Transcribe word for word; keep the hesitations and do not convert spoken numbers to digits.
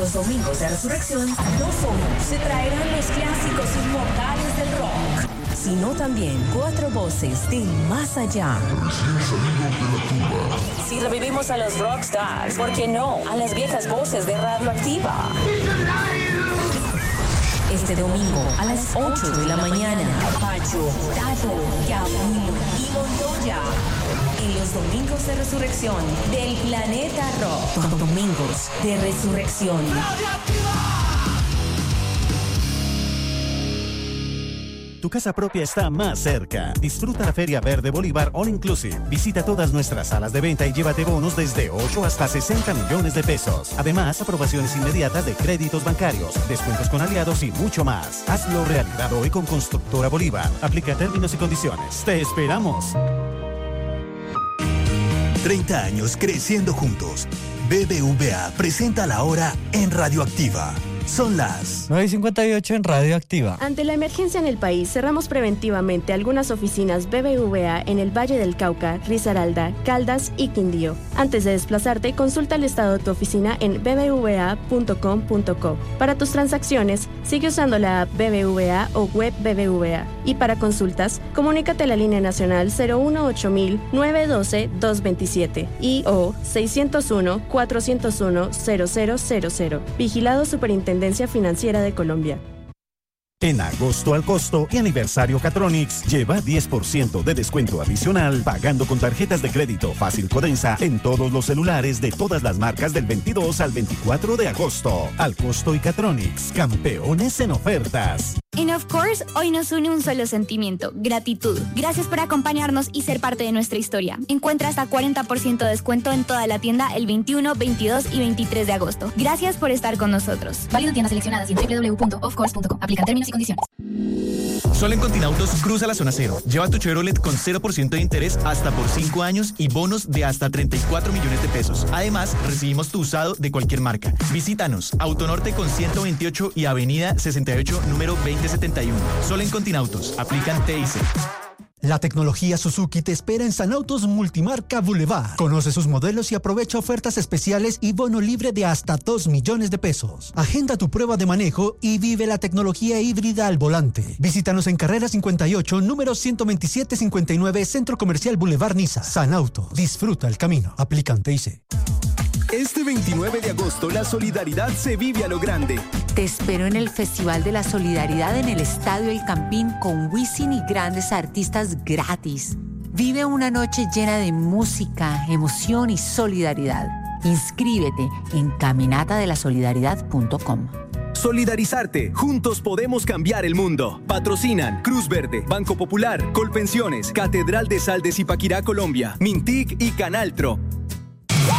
los domingos de resurrección no solo se traerán los clásicos inmortales del rock, sino también cuatro voces del más allá. Si revivimos a los rockstars, ¿por qué no a las viejas voces de Radioactiva? Este domingo a las ocho de la mañana, Pacho, Tato, Yabu y Montoya. En los domingos de resurrección del Planeta Rock. Domingos de resurrección. Tu casa propia está más cerca. Disfruta la Feria Verde Bolívar All Inclusive. Visita todas nuestras salas de venta y llévate bonos desde ocho hasta sesenta millones de pesos. Además, aprobaciones inmediatas de créditos bancarios, descuentos con aliados y mucho más. Hazlo realidad hoy con Constructora Bolívar. Aplica términos y condiciones. ¡Te esperamos! treinta años creciendo juntos. B B V A presenta la hora en Radioactiva. Son las nueve y cincuenta y ocho en Radioactiva. Ante la emergencia en el país, cerramos preventivamente algunas oficinas B B V A en el Valle del Cauca, Risaralda, Caldas y Quindío. Antes de desplazarte, consulta el estado de tu oficina en b b v a punto com punto co. Para tus transacciones, sigue usando la app B B V A o web B B V A. Y para consultas, comunícate a la línea nacional cero uno ocho mil nueve uno dos dos dos siete y o seiscientos uno cuatrocientos uno cero cero cero cero. Vigilado Superintendencia Financiera de Colombia. En agosto al costo y aniversario Catronics, lleva diez por ciento de descuento adicional pagando con tarjetas de crédito Fácil Codensa en todos los celulares de todas las marcas del veintidós al veinticuatro de agosto. Al costo y Catronics, campeones en ofertas. En Of Course, hoy nos une un solo sentimiento, gratitud. Gracias por acompañarnos y ser parte de nuestra historia. Encuentra hasta cuarenta por ciento de descuento en toda la tienda el veintiuno, veintidós y veintitrés de agosto. Gracias por estar con nosotros. Válido en tiendas seleccionadas y en w w w punto of course punto com. Aplican términos y condiciones. Solo en Continautos cruza la zona cero. Lleva tu Chevrolet con cero por ciento de interés hasta por cinco años y bonos de hasta treinta y cuatro millones de pesos. Además, recibimos tu usado de cualquier marca. Visítanos, Autonorte con ciento veintiocho y Avenida sesenta y ocho, número veinte setenta y uno. Solo en Continautos. Aplican T I C. La tecnología Suzuki te espera en Sanautos Multimarca Boulevard. Conoce sus modelos y aprovecha ofertas especiales y bono libre de hasta dos millones de pesos. Agenda tu prueba de manejo y vive la tecnología híbrida al volante. Visítanos en Carrera cincuenta y ocho, número ciento veintisiete cincuenta y nueve, Centro Comercial Boulevard Niza. Sanautos, disfruta el camino. Aplican T I C. Este veintinueve de agosto la solidaridad se vive a lo grande. Te espero en el Festival de la Solidaridad en el Estadio El Campín con Wisin y grandes artistas gratis. Vive una noche llena de música, emoción y solidaridad. Inscríbete en caminata de la solidaridad punto com. Solidarizarte. Juntos podemos cambiar el mundo. Patrocinan Cruz Verde, Banco Popular, Colpensiones, Catedral de Sal de Zipaquirá, Colombia, Mintic y Canaltro.